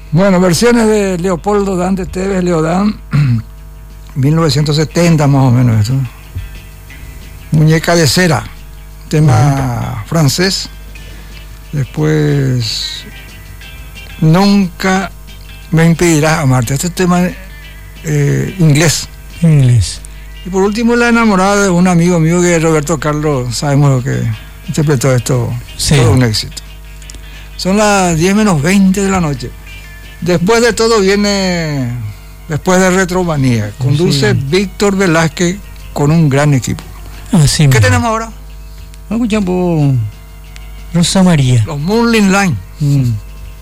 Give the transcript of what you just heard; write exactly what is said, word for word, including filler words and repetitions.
Bueno, versiones de Leopoldo Dante Tevez, Leodán, mil novecientos setenta más o menos esto. Muñeca de cera, tema uh-huh. francés. Después, Nunca me impedirás amarte, este tema eh, inglés. Inglés. Y por último, La enamorada de un amigo mío que es Roberto Carlos, sabemos lo que interpretó esto, sí. Todo un éxito. Son las diez menos veinte de la noche. Después de todo viene, después de Retromanía, conduce sí. Víctor Velázquez con un gran equipo. Ah, sí, ¿Qué mira. tenemos ahora? Escuchamos Rosa María. Los Moonlight Line. Mm.